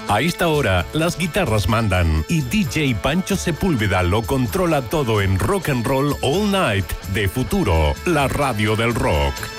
A esta hora, las guitarras mandan y DJ Pancho Sepúlveda lo controla todo en Rock and Roll All Night de Futuro, la radio del rock.